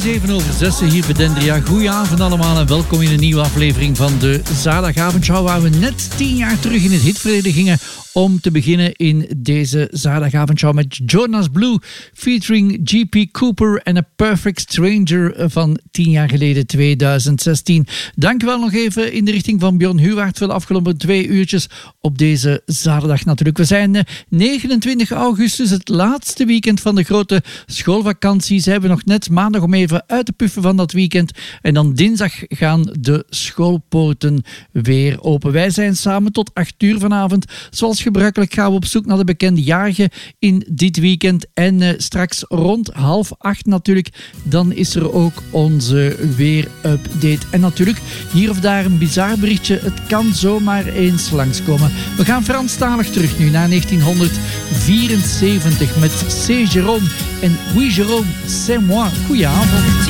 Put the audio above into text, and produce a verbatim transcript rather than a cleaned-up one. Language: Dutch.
zeven over zes hier bij Dendria. Goedenavond allemaal en welkom in een nieuwe aflevering van de Zaterdagavondshow, waar we net tien jaar terug in het hitverleden gingen om te beginnen in deze Zaterdagavondshow met Jonas Blue featuring G P Cooper en A Perfect Stranger van tien jaar geleden, tweeduizend zestien. Dank wel nog even in de richting van Bjorn Huwaard voor de afgelopen twee uurtjes op deze zaterdag natuurlijk. We zijn negenentwintig augustus, het laatste weekend van de grote schoolvakantie. Ze hebben nog net maandag om even uit te puffen van dat weekend. En dan dinsdag gaan de schoolpoorten weer open. Wij zijn samen tot acht uur vanavond. Zoals gebruikelijk gaan we op zoek naar de bekende jarigen in dit weekend. En uh, straks rond half acht natuurlijk, dan is er ook onze weer-update. En natuurlijk hier of daar een bizar berichtje. Het kan zomaar eens langskomen. We gaan Franstalig terug nu naar negentienhonderdvierenzeventig met C. Jérôme en Oui Jérôme, c'est moi. Goedenavond.